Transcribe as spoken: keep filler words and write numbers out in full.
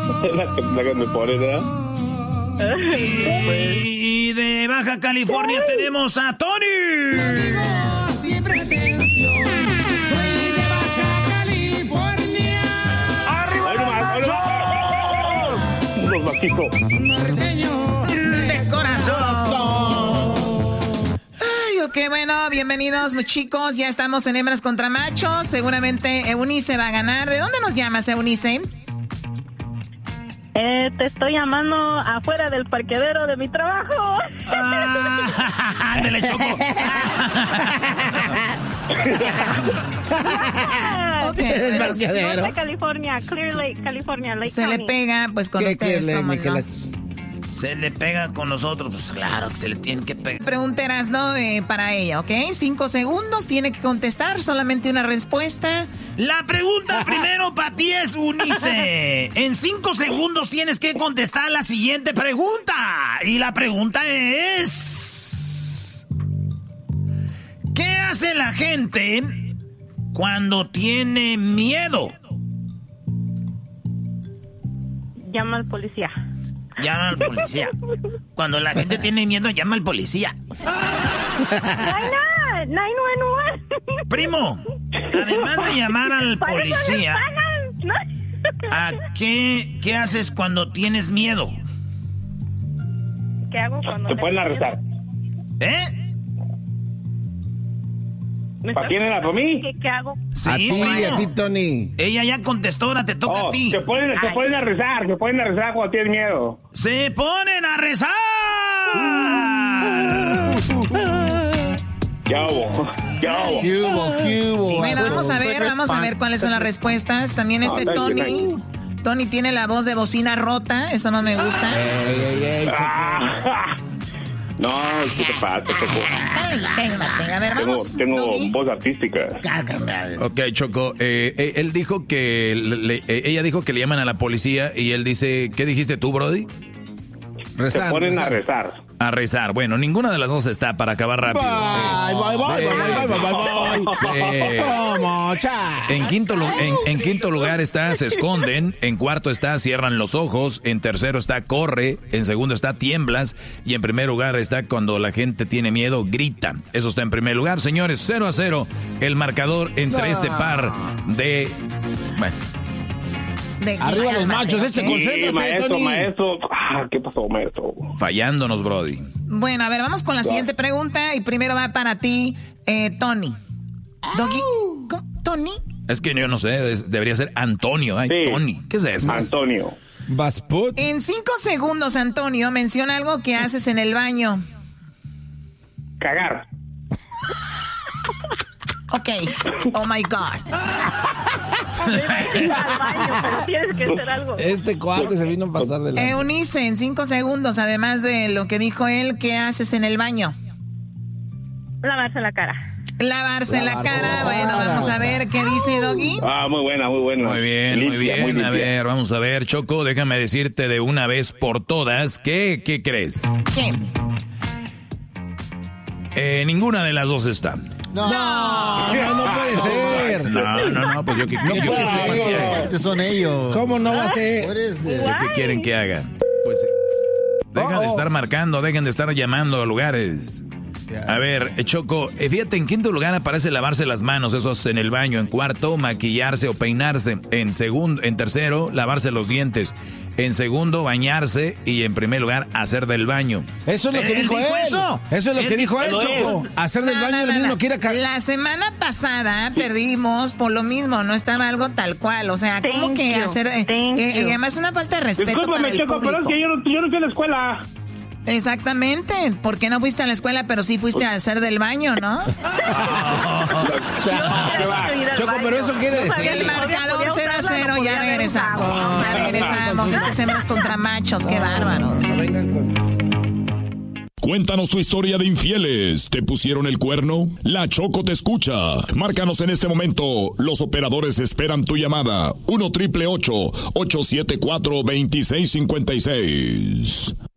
La que, la que me pone, ¿verdad? Y de Baja California tenemos a Tony. Siempre atención. Soy de Baja California. ¡Arriba! ¡Ahí nomás! ¡Ahí nomás! Los vaquitos. Norteño De corazón. Ay, ok, bueno, bienvenidos chicos, ya estamos en hembras contra machos, seguramente Eunice va a ganar. ¿De dónde nos llamas, Eunice? Eh, te estoy llamando afuera del parquedero de mi trabajo. Ah, ándale, Choco. Okay, el parquedero. Norte California, Clear Lake, California, Lake Se County. le pega, pues, con ¿Qué, ustedes, qué, ¿cómo le- que no? la- Se le pega con nosotros, pues claro que se le tienen que pegar. Pregunteras, ¿no? Eh, para ella, ¿ok? Cinco segundos, tiene que contestar, solamente una respuesta. La pregunta primero para ti es, Unice. En cinco segundos tienes que contestar la siguiente pregunta. Y la pregunta es... ¿qué hace la gente cuando tiene miedo? Llama al policía. Llama al policía. Cuando la gente tiene miedo, llama al policía. nueve uno uno. Primo, además de llamar al policía, ¿a qué, qué haces cuando tienes miedo? ¿Qué hago cuando Se tengo pueden miedo? arrestar. ¿Eh? ¿Me ¿Para estás quién era? ¿Para mí? ¿Qué, qué hago? Sí, a ti, primo. a ti, Tony. Ella ya contestó, ahora te toca Oh, a ti. se pueden, se pueden a rezar, se pueden a rezar cuando tienes miedo. ¡Se ponen a rezar! ¿Qué hago? ¿Qué hago? ¿Qué hubo? ¿Qué hubo? Bueno, vamos a ver, vamos a ver cuáles son las respuestas. También este Ah, thank you, Tony. thank Tony tiene la voz de bocina rota, eso no me gusta. Ey, ey, ey. Ah, no, ¿qué te pasa? Choco? Ay, cálmate. A ver, Tengo, vamos. tengo Doggy. voz artística. Ok, Choco, eh, eh, él dijo que, le- le- eh, ella dijo que le llaman a la policía y él dice, ¿qué dijiste tú, Brody? Se Rezar, ponen a rezar. rezar. A rezar. Bueno, ninguna de las dos está para acabar rápido. Bye, bye, bye, bye, bye, bye, bye, bye. Sí. ¿Cómo, cha? En quinto, lu- en, en quinto lugar está se esconden, en cuarto está cierran los ojos, en tercero está corre, en segundo está tiemblas y en primer lugar está cuando la gente tiene miedo, grita. Eso está en primer lugar, señores, cero a cero el marcador entre este par de... Bueno, De- Arriba los cálmate, machos, ¿ok? eche Sí, concéntrate, maestro, Tony. maestro. Ah, ¿qué pasó, maestro? fallándonos, Brody. Bueno, a ver, vamos con la siguiente pregunta y primero va para ti, eh, Tony. Doggy, ¿cómo? ¿Tony? Es que yo no sé, es- debería ser Antonio, ay, Sí. Tony, ¿qué es eso? Antonio. Basput. En cinco segundos, Antonio, menciona algo que haces en el baño. Cagar. Ok. Oh my God. Ir al baño, pero tienes que hacer algo. Este cuate se vino a pasar de la... Eunice, en cinco segundos, además de lo que dijo él, ¿qué haces en el baño? Lavarse la cara. Lavarse la Lavar- cara. Bueno, vamos a ver qué dice Doggy. Ah, muy buena, muy buena. Muy bien, muy Limpia, bien. limpia. A ver, vamos a ver, Choco, déjame decirte de una vez por todas, ¿qué, qué crees? ¿Qué? Eh, ninguna de las dos está. No, no, no puede ser. No, no, no, pues yo que, yo, yo puede que sé ser. que haga. Son ellos. ¿Cómo no va a ser? Yo que quieren que haga. Pues deja de estar marcando, dejen de estar llamando a lugares. A ver, eh, Choco, eh, fíjate, en quinto lugar aparece lavarse las manos, eso es en el baño. En cuarto, maquillarse o peinarse. En segundo, en tercero, lavarse los dientes. En segundo, bañarse. Y en primer lugar, hacer del baño. Eso es lo que ¿Él dijo dijo él. eso? Eso es lo Él que dijo él, dijo eso. Choco. Hacer del No, baño no, lo no, mismo no. quiere cagar. La semana pasada perdimos por lo mismo, no estaba algo tal cual. O sea, ¿cómo Thank que you, hacer? eh, thank eh, you. y además una falta de respeto para Discúlpame, el Choco, pero es público. que yo no, yo no fui a la escuela. Exactamente. ¿Por qué no fuiste a la escuela, pero sí fuiste a hacer del baño, no? Choco, pero eso quiere Y decir... el marcador cero a cero, ya regresamos. Ya regresamos. Estas hembras contra machos, qué bárbaros. Vengan con... Cuéntanos tu historia de infieles. ¿Te pusieron el cuerno? La Choco te escucha. Márcanos en este momento. Los operadores esperan tu llamada. uno triple ocho, ocho siete cuatro, dos seis cinco seis.